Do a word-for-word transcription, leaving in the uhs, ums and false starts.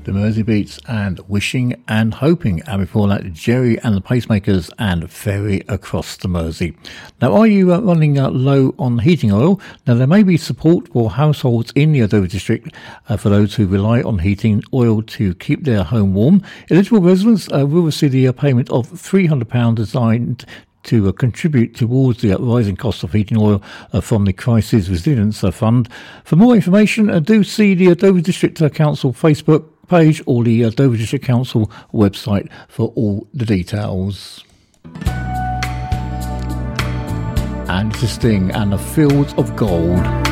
The Mersey Beats and Wishing and Hoping, and before that Jerry and the Pacemakers and Ferry Across the Mersey. Now, are you uh, running uh, low on heating oil? Now, there may be support for households in the Dover district uh, for those who rely on heating oil to keep their home warm. Eligible residents uh, will receive the uh, payment of three hundred pounds designed to uh, contribute towards the uh, rising cost of heating oil uh, from the Crisis Resilience uh, Fund. For more information, uh, do see the uh, Dover District uh, Council Facebook page or the uh, Dover District Council website for all the details. And this is Sting and the Fields of Gold.